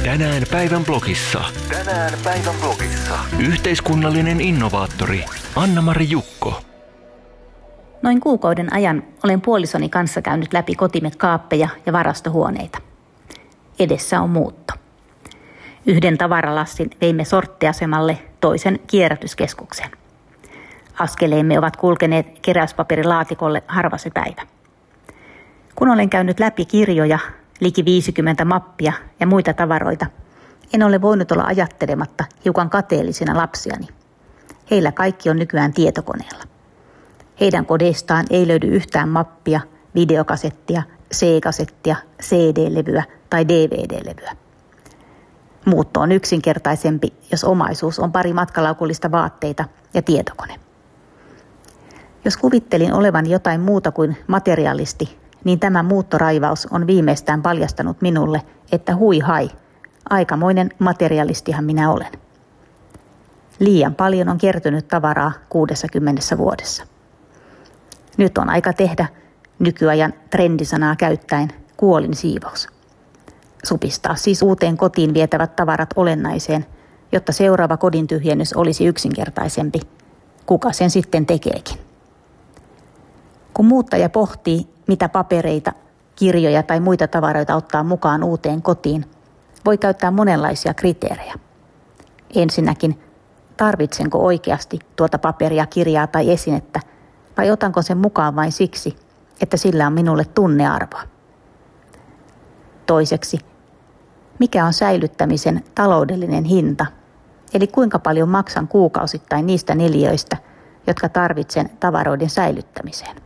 Tänään päivän blogissa. Yhteiskunnallinen innovaattori Anna-Mari Jukko. Noin kuukauden ajan olen puolisoni kanssa käynyt läpi kotimme kaappeja ja varastohuoneita. Edessä on muutto. Yhden tavaralassin veimme sorttiasemalle, toisen kierrätyskeskukseen. Askeleemme ovat kulkeneet keräyspaperilaatikolle harva se päivä. Kun olen käynyt läpi kirjoja, liki 50 mappia ja muita tavaroita, en ole voinut olla ajattelematta hiukan kateellisena lapsiani. Heillä kaikki on nykyään tietokoneella. Heidän kodeistaan ei löydy yhtään mappia, videokasettia, C-kasettia, CD-levyä tai DVD-levyä. Muutto on yksinkertaisempi, jos omaisuus on pari matkalaukullista vaatteita ja tietokone. Jos kuvittelin olevan jotain muuta kuin materialisti, niin tämä muuttoraivaus on viimeistään paljastanut minulle, että hui hai, aikamoinen materialistihan minä olen. Liian paljon on kertynyt tavaraa 60 vuodessa. Nyt on aika tehdä, nykyajan trendisanaa käyttäen, kuolinsiivous. Supistaa siis uuteen kotiin vietävät tavarat olennaiseen, jotta seuraava kodin tyhjennys olisi yksinkertaisempi. Kuka sen sitten tekeekin? Kun muuttaja pohtii, mitä papereita, kirjoja tai muita tavaroita ottaa mukaan uuteen kotiin, voi käyttää monenlaisia kriteerejä. Ensinnäkin, tarvitsenko oikeasti tuota paperia, kirjaa tai esinettä, vai otanko sen mukaan vain siksi, että sillä on minulle tunnearvoa? Toiseksi, mikä on säilyttämisen taloudellinen hinta, eli kuinka paljon maksan kuukausittain niistä neliöistä, jotka tarvitsen tavaroiden säilyttämiseen?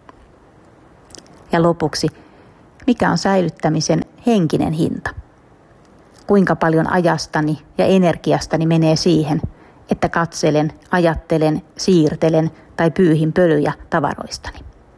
Ja lopuksi, mikä on säilyttämisen henkinen hinta? Kuinka paljon ajastani ja energiastani menee siihen, että katselen, ajattelen, siirtelen tai pyyhin pölyjä tavaroistani?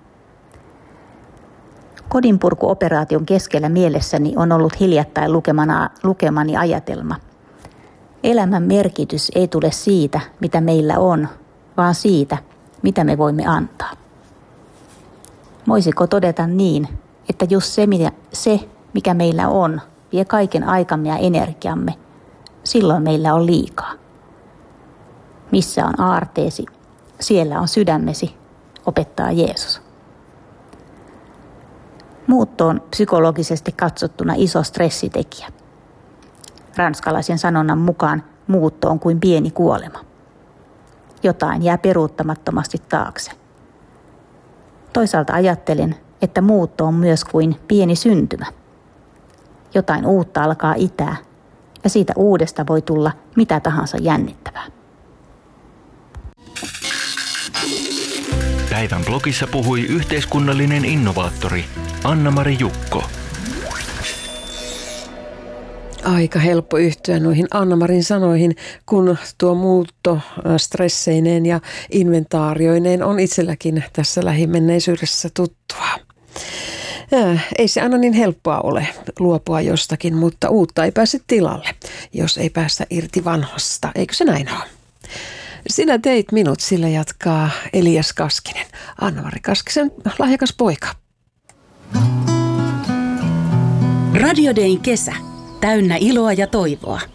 Kodinpurkuoperaation keskellä mielessäni on ollut hiljattain lukemani ajatelma. Elämän merkitys ei tule siitä, mitä meillä on, vaan siitä, mitä me voimme antaa. Voisiko todeta niin, että just se, mikä meillä on, vie kaiken aikamme ja energiamme, silloin meillä on liikaa. Missä on aarteesi, siellä on sydämesi, opettaa Jeesus. Muutto on psykologisesti katsottuna iso stressitekijä. Ranskalaisen sanonnan mukaan muutto on kuin pieni kuolema. Jotain jää peruuttamattomasti taakse. Toisaalta ajattelen, että muutto on myös kuin pieni syntymä. Jotain uutta alkaa itää, ja siitä uudesta voi tulla mitä tahansa jännittävää. Päivän blogissa puhui yhteiskunnallinen innovaattori Anna-Mari Jukko. Aika helppo yhtyä noihin Anna-Marin sanoihin, kun tuo muutto stresseineen ja inventaarioineen on itselläkin tässä lähimenneisyydessä tuttua. Ei se aina niin helppoa ole luopua jostakin, mutta uutta ei pääse tilalle, jos ei päästä irti vanhasta. Eikö se näin ole? Sinä teit minut, sillä jatkaa Elias Kaskinen, Anna-Mari Kaskisen lahjakas poika. Radio Dayn kesä. Täynnä iloa ja toivoa.